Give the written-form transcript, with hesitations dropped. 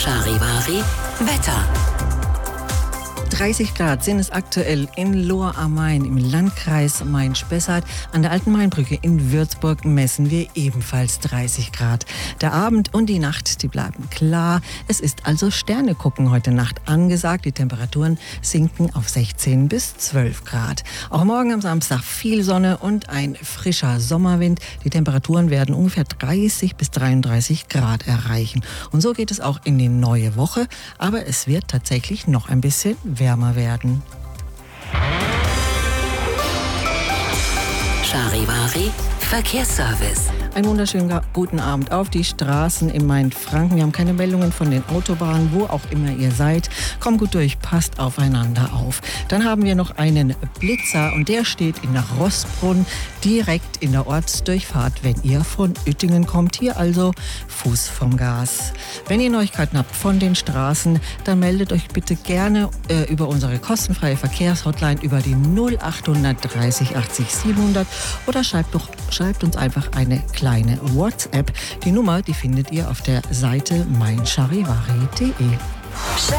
Charivari Wetter. 30 Grad sind es aktuell in Lohr am Main im Landkreis Main-Spessart. An der Alten Mainbrücke in Würzburg messen wir ebenfalls 30 Grad. Der Abend und die Nacht, die bleiben klar. Es ist also Sternegucken heute Nacht angesagt. Die Temperaturen sinken auf 16 bis 12 Grad. Auch morgen am Samstag viel Sonne und ein frischer Sommerwind. Die Temperaturen werden ungefähr 30 bis 33 Grad erreichen. Und so geht es auch in die neue Woche. Aber es wird tatsächlich noch ein bisschen wärmer werden. Charivari Verkehrsservice. Einen wunderschönen guten Abend auf die Straßen in Mainfranken. Wir haben keine Meldungen von den Autobahnen, wo auch immer ihr seid. Kommt gut durch, passt aufeinander auf. Dann haben wir noch einen Blitzer und der steht in der Roßbrunn direkt in der Ortsdurchfahrt, wenn ihr von Uettingen kommt. Hier also Fuß vom Gas. Wenn ihr Neuigkeiten habt von den Straßen, dann meldet euch bitte gerne über unsere kostenfreie Verkehrshotline über die 0800 30 80 700 oder schreibt uns einfach eine kleine WhatsApp. Die Nummer, die findet ihr auf der Seite meincharivari.de.